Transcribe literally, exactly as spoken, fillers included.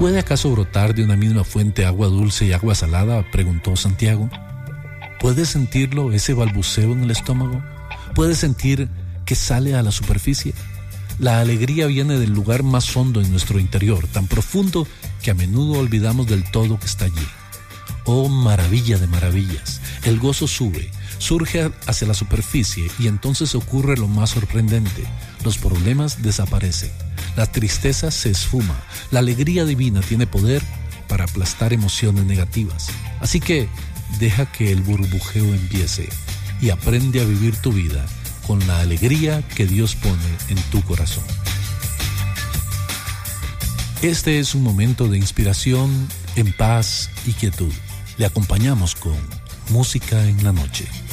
¿Puede acaso brotar de una misma fuente agua dulce y agua salada?, preguntó Santiago. ¿Puedes sentirlo, ese balbuceo en el estómago? ¿Puedes sentir que sale a la superficie? La alegría viene del lugar más hondo en nuestro interior, tan profundo que a menudo olvidamos del todo que está allí. Oh, maravilla de maravillas, el gozo sube, surge hacia la superficie y entonces ocurre lo más sorprendente. Los problemas desaparecen, la tristeza se esfuma, la alegría divina tiene poder para aplastar emociones negativas. Así que deja que el burbujeo empiece y aprende a vivir tu vida con la alegría que Dios pone en tu corazón. Este es un momento de inspiración en paz y quietud. Le acompañamos con Música en la Noche.